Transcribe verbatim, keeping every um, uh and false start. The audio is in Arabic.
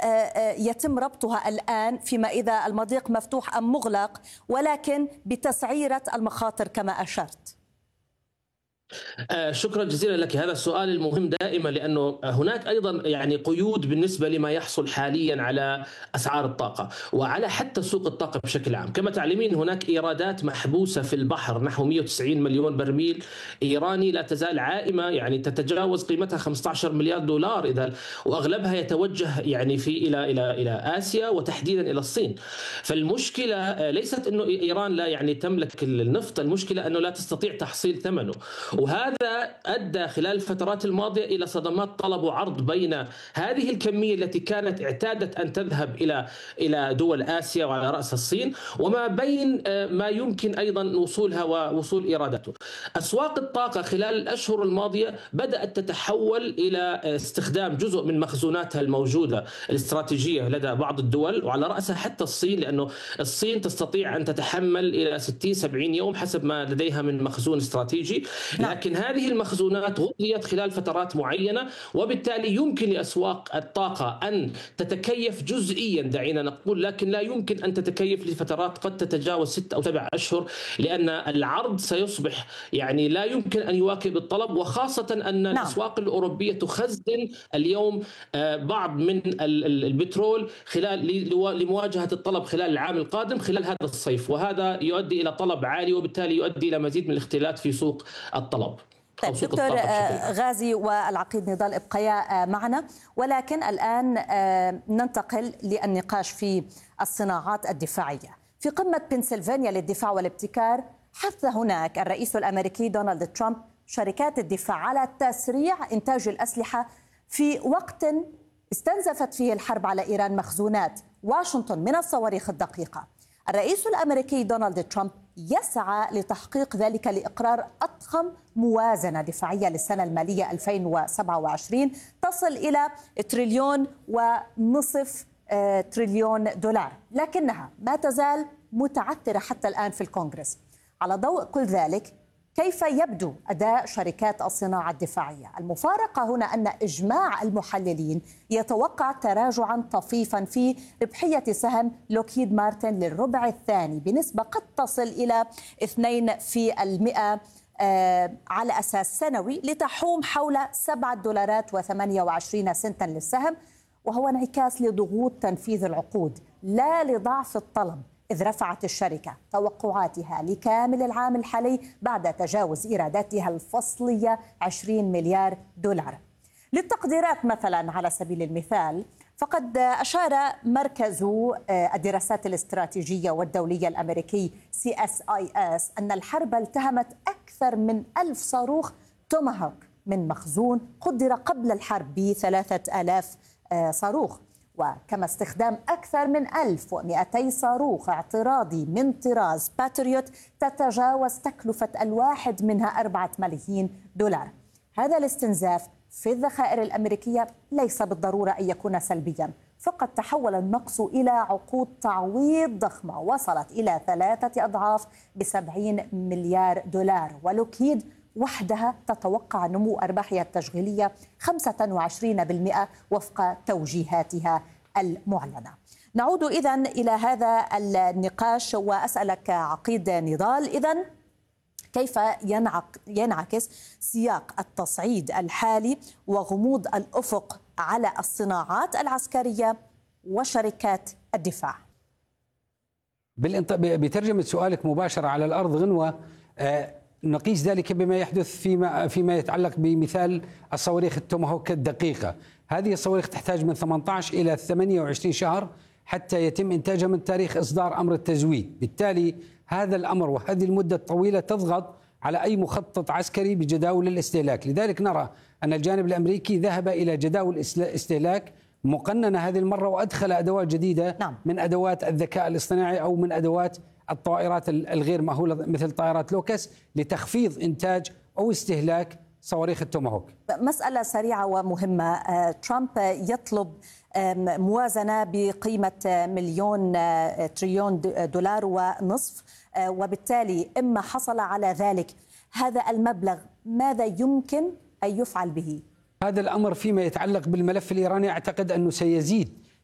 يتم ربطها الآن فيما إذا المضيق مفتوح أم مغلق، ولكن بتسعيرة المخاطر كما أشرت؟ شكرا جزيلا لك. هذا السؤال المهم دائما، لأنه هناك أيضا يعني قيود بالنسبة لما يحصل حاليا على أسعار الطاقة وعلى حتى سوق الطاقة بشكل عام. كما تعلمين هناك إيرادات محبوسة في البحر نحو مئة وتسعين مليون برميل إيراني لا تزال عائمة، يعني تتجاوز قيمتها خمسة عشر مليار دولار إذا، وأغلبها يتوجه يعني في إلى إلى إلى آسيا وتحديدا إلى الصين. فالمشكلة ليست إنه إيران لا يعني تملك النفط، المشكلة أنه لا تستطيع تحصيل ثمنه، وهذا أدى خلال الفترات الماضية إلى صدمات طلب وعرض بين هذه الكمية التي كانت اعتادت أن تذهب إلى إلى دول آسيا وعلى رأس الصين، وما بين ما يمكن أيضا وصولها ووصول إيراداته. أسواق الطاقة خلال الأشهر الماضية بدأت تتحول إلى استخدام جزء من مخزوناتها الموجودة الاستراتيجية لدى بعض الدول وعلى رأسها حتى الصين، لأنه الصين تستطيع أن تتحمل إلى ستين سبعين يوم حسب ما لديها من مخزون استراتيجي، لكن هذه المخزونات غطيت خلال فترات معينة، وبالتالي يمكن لأسواق الطاقة أن تتكيف جزئيا دعينا نقول، لكن لا يمكن أن تتكيف لفترات قد تتجاوز ست أو سبع أشهر، لأن العرض سيصبح يعني لا يمكن أن يواكب الطلب، وخاصة أن نعم. الأسواق الأوروبية تخزن اليوم بعض من البترول خلال لمواجهة الطلب خلال العام القادم خلال هذا الصيف، وهذا يؤدي إلى طلب عالي وبالتالي يؤدي إلى مزيد من الاختلال في سوق الطلب. طيب دكتور غازي والعقيد نضال ابقيا معنا، ولكن الآن ننتقل للنقاش في الصناعات الدفاعية. في قمة بنسلفانيا للدفاع والابتكار حث هناك الرئيس الأمريكي دونالد ترامب شركات الدفاع على تسريع إنتاج الأسلحة في وقت استنزفت فيه الحرب على إيران مخزونات واشنطن من الصواريخ الدقيقة. الرئيس الأمريكي دونالد ترامب يسعى لتحقيق ذلك لإقرار أضخم موازنة دفاعية للسنة المالية ألفين وسبعة وعشرين تصل إلى تريليون ونصف تريليون دولار، لكنها ما تزال متعثرة حتى الآن في الكونغرس. على ضوء كل ذلك، كيف يبدو أداء شركات الصناعة الدفاعية؟ المفارقة هنا أن إجماع المحللين يتوقع تراجعا طفيفا في ربحية سهم لوكهيد مارتن للربع الثاني بنسبة قد تصل إلى اثنين في المئة على أساس سنوي، لتحوم حول سبعة دولارات وثمانية وعشرين سنتا للسهم، وهو انعكاس لضغوط تنفيذ العقود لا لضعف الطلب، إذ رفعت الشركة توقعاتها لكامل العام الحالي بعد تجاوز إيراداتها الفصلية عشرين مليار دولار. للتقديرات مثلا على سبيل المثال، فقد أشار مركز الدراسات الاستراتيجية والدولية الأمريكي سي إس آي إس أن الحرب التهمت أكثر من ألف صاروخ توماهوك من مخزون قدر قبل الحرب بثلاثة آلاف صاروخ، وكما استخدام أكثر من ألف ومئتي صاروخ اعتراضي من طراز باتريوت تتجاوز تكلفة الواحد منها أربعة ملايين دولار. هذا الاستنزاف في الذخائر الأمريكية ليس بالضرورة أن يكون سلبيا، فقد تحول النقص إلى عقود تعويض ضخمة وصلت إلى ثلاثة أضعاف بسبعين مليار دولار، ولوكهيد وحدها تتوقع نمو أرباحها التشغيلية خمسة وعشرين بالمئة وفق توجيهاتها المعلنة. نعود إذن إلى هذا النقاش وأسألك عقيد نضال، إذن كيف ينعكس سياق التصعيد الحالي وغموض الأفق على الصناعات العسكرية وشركات الدفاع؟ بترجمة سؤالك مباشرة على الأرض غنوة، نقيس ذلك بما يحدث فيما فيما يتعلق بمثال الصواريخ التوماهوك الدقيقة. هذه الصواريخ تحتاج من ثمانية عشر إلى ثمانية وعشرين شهر حتى يتم إنتاجها من تاريخ إصدار أمر التزويد، بالتالي هذا الأمر وهذه المدة الطويلة تضغط على أي مخطط عسكري بجداول الاستهلاك. لذلك نرى أن الجانب الأمريكي ذهب إلى جداول استهلاك مقننة هذه المرة، وأدخل أدوات جديدة نعم. من أدوات الذكاء الاصطناعي أو من أدوات الطائرات الغير مأهولة مثل طائرات لوكس لتخفيض إنتاج أو استهلاك صواريخ التوماهوك. مسألة سريعة ومهمة، ترامب يطلب موازنة بقيمة مليون تريليون دولار ونصف، وبالتالي إما حصل على ذلك هذا المبلغ ماذا يمكن أن يفعل به؟ هذا الأمر فيما يتعلق بالملف الإيراني أعتقد أنه سيزيد